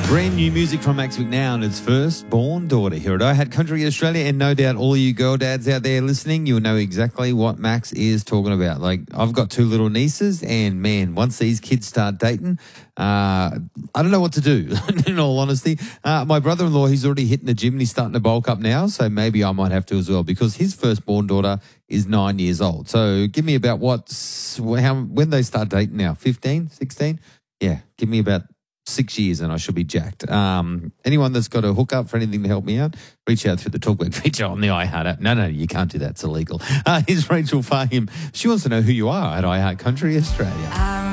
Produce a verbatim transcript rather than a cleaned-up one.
Brand new music from Max McNow and his first-born daughter here at iHat Country Australia, and no doubt all you girl dads out there listening, you'll know exactly what Max is talking about. Like, I've got two little nieces, and man, once these kids start dating, uh, I don't know what to do, in all honesty. Uh, my brother-in-law, he's already hitting the gym and he's starting to bulk up now, so maybe I might have to as well, because his first-born daughter is nine years old. So give me about what, how, when they start dating now, fifteen, sixteen? Yeah, give me about six years and I should be jacked. Um, anyone that's got a hookup for anything to help me out, reach out through the Talkback feature on the iHeart app. No, no, you can't do that. It's illegal. Uh, here's Rachel Fahim. She wants to know who you are at iHeart Country Australia.